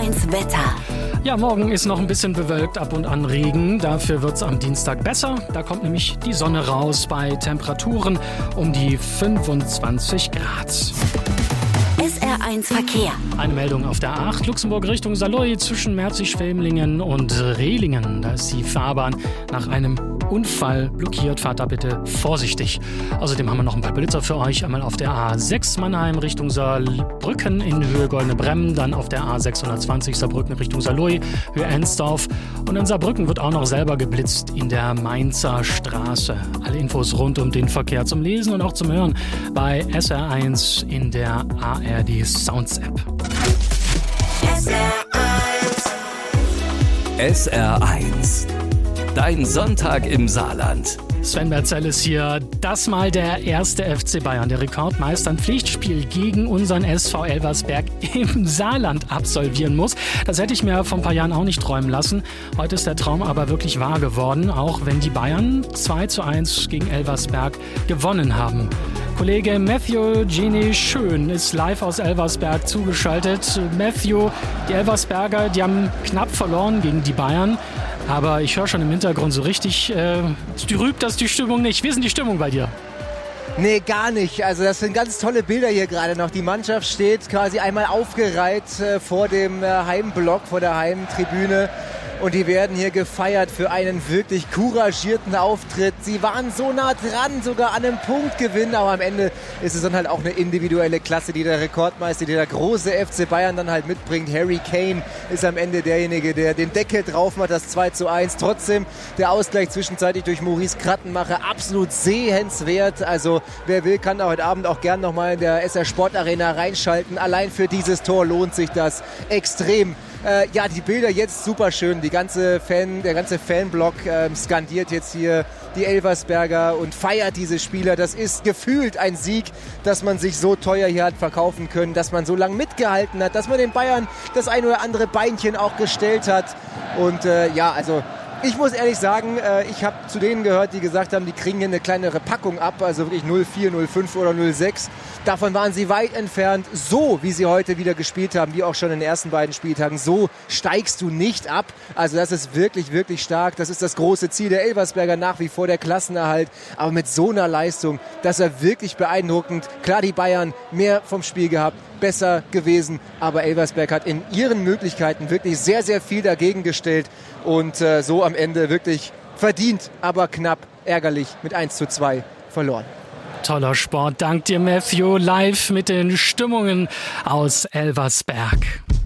SR1 Wetter. Ja, morgen ist noch ein bisschen bewölkt, ab und an Regen. Dafür wird es am Dienstag besser. Da kommt nämlich die Sonne raus bei Temperaturen um die 25 Grad. SR1 Verkehr. Eine Meldung auf der A8 Luxemburg Richtung Saarlouis zwischen Merzig-Schwelmlingen und Rehlingen. Da ist die Fahrbahn nach einem Unfall blockiert. Fahrt da bitte vorsichtig. Außerdem haben wir noch ein paar Blitzer für euch. Einmal auf der A6 Mannheim Richtung Saarbrücken in Höhe Goldene Bremm. Dann auf der A620 Saarbrücken Richtung Saarlouis, Höhe Ensdorf. Und in Saarbrücken wird auch noch selber geblitzt in der Mainzer Straße. Alle Infos rund um den Verkehr zum Lesen und auch zum Hören bei SR1 in der ARD Sounds App. SR1. Dein Sonntag im Saarland. Sven Merzel ist hier. Das mal der erste FC Bayern, der Rekordmeister, ein Pflichtspiel gegen unseren SV Elversberg im Saarland absolvieren muss. Das hätte ich mir vor ein paar Jahren auch nicht träumen lassen. Heute ist der Traum aber wirklich wahr geworden, auch wenn die Bayern 2:1 gegen Elversberg gewonnen haben. Kollege Matthew Genie Schön ist live aus Elversberg zugeschaltet. Matthew, die Elversberger, die haben knapp verloren gegen die Bayern. Aber ich höre schon im Hintergrund so richtig, trübt das die Stimmung nicht. Wie ist denn die Stimmung bei dir? Nee, gar nicht. Also das sind ganz tolle Bilder hier gerade noch. Die Mannschaft steht quasi einmal aufgereiht vor dem Heimblock, vor der Heimtribüne. Und die werden hier gefeiert für einen wirklich couragierten Auftritt. Sie waren so nah dran, sogar an einem Punktgewinn. Aber am Ende ist es dann halt auch eine individuelle Klasse, die der Rekordmeister, die der große FC Bayern dann halt mitbringt. Harry Kane ist am Ende derjenige, der den Deckel drauf macht, das 2:1. Trotzdem der Ausgleich zwischenzeitlich durch Maurice Krattenmacher absolut sehenswert. Also wer will, kann da heute Abend auch gern nochmal in der SR Sportarena reinschalten. Allein für dieses Tor lohnt sich das extrem. Ja, die Bilder jetzt super schön. Der ganze Fanblock skandiert jetzt hier die Elversberger und feiert diese Spieler. Das ist gefühlt ein Sieg, dass man sich so teuer hier hat verkaufen können, dass man so lange mitgehalten hat, dass man den Bayern das ein oder andere Beinchen auch gestellt hat. Und also ich muss ehrlich sagen, ich habe zu denen gehört, die gesagt haben, die kriegen hier eine kleinere Packung ab, also wirklich 0,4, 0,5 oder 0,6. Davon waren sie weit entfernt. So, wie sie heute wieder gespielt haben, wie auch schon in den ersten beiden Spieltagen, so steigst du nicht ab. Also das ist wirklich, wirklich stark. Das ist das große Ziel der Elversberger, nach wie vor der Klassenerhalt. Aber mit so einer Leistung, das war wirklich beeindruckend. Klar, die Bayern mehr vom Spiel gehabt, besser gewesen. Aber Elversberg hat in ihren Möglichkeiten wirklich sehr, sehr viel dagegen gestellt. Und so am Ende wirklich verdient, aber knapp ärgerlich mit 1:2 verloren. Toller Sport. Dank dir, Matthew. Live mit den Stimmungen aus Elversberg.